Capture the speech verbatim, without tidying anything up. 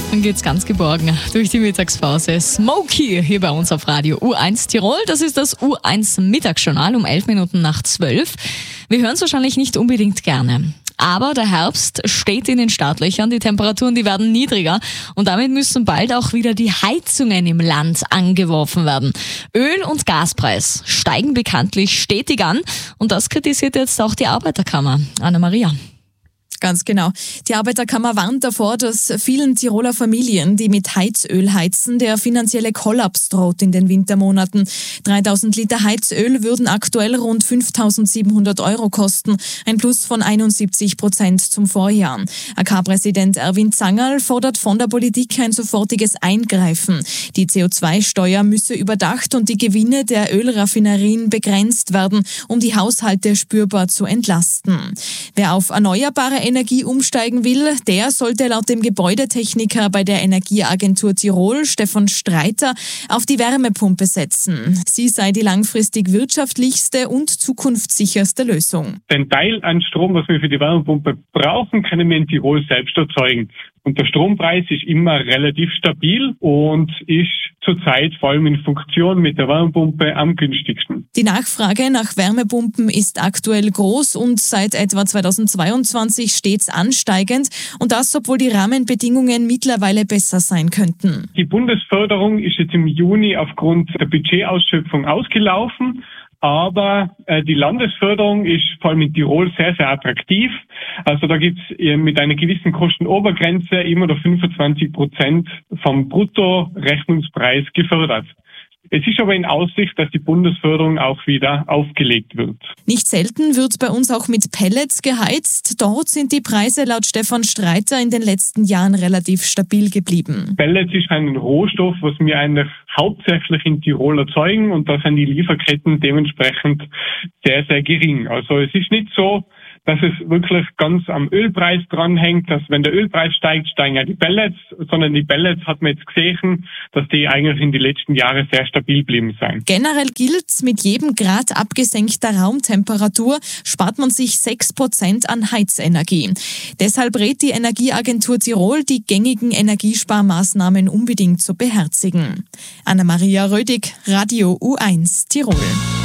Dann geht's ganz geborgen durch die Mittagspause. Smokey hier bei uns auf Radio U eins Tirol. Das ist das U eins Mittagsjournal um elf Minuten nach zwölf. Wir hören es wahrscheinlich nicht unbedingt gerne. Aber der Herbst steht in den Startlöchern, die Temperaturen, die werden niedriger und damit müssen bald auch wieder die Heizungen im Land angeworfen werden. Öl- und Gaspreis steigen bekanntlich stetig an und das kritisiert jetzt auch die Arbeiterkammer. Anna-Maria. Ganz genau. Die Arbeiterkammer warnt davor, dass vielen Tiroler Familien, die mit Heizöl heizen, der finanzielle Kollaps droht in den Wintermonaten. dreitausend Liter Heizöl würden aktuell rund fünftausendsiebenhundert Euro kosten, ein Plus von einundsiebzig Prozent zum Vorjahr. A K-Präsident Erwin Zangerl fordert von der Politik ein sofortiges Eingreifen. Die C O zwei Steuer müsse überdacht und die Gewinne der Ölraffinerien begrenzt werden, um die Haushalte spürbar zu entlasten. Wer auf erneuerbare Energie umsteigen will, der sollte laut dem Gebäudetechniker bei der Energieagentur Tirol, Stefan Streiter, auf die Wärmepumpe setzen. Sie sei die langfristig wirtschaftlichste und zukunftssicherste Lösung. Den Teil an Strom, was wir für die Wärmepumpe brauchen, können wir in Tirol selbst erzeugen. Und der Strompreis ist immer relativ stabil und ist zurzeit vor allem in Funktion mit der Wärmepumpe am günstigsten. Die Nachfrage nach Wärmepumpen ist aktuell groß und seit etwa zweitausendzweiundzwanzig stets ansteigend. Und das, obwohl die Rahmenbedingungen mittlerweile besser sein könnten. Die Bundesförderung ist jetzt im Juni aufgrund der Budgetausschöpfung ausgelaufen. Aber äh, die Landesförderung ist vor allem in Tirol sehr, sehr attraktiv. Also da gibt's äh, mit einer gewissen Kostenobergrenze immer noch fünfundzwanzig Prozent vom Bruttorechnungspreis gefördert. Es ist aber in Aussicht, dass die Bundesförderung auch wieder aufgelegt wird. Nicht selten wird bei uns auch mit Pellets geheizt. Dort sind die Preise laut Stefan Streiter in den letzten Jahren relativ stabil geblieben. Pellets ist ein Rohstoff, was wir eigentlich hauptsächlich in Tirol erzeugen und da sind die Lieferketten dementsprechend sehr, sehr gering. Also es ist nicht so, dass es wirklich ganz am Ölpreis dranhängt, dass wenn der Ölpreis steigt, steigen ja die Pellets, sondern die Pellets hat man jetzt gesehen, dass die eigentlich in den letzten Jahren sehr stabil geblieben sind. Generell gilt, mit jedem Grad abgesenkter Raumtemperatur spart man sich sechs Prozent an Heizenergie. Deshalb rät die Energieagentur Tirol, die gängigen Energiesparmaßnahmen unbedingt zu beherzigen. Anna-Maria Rödig, Radio U eins Tirol.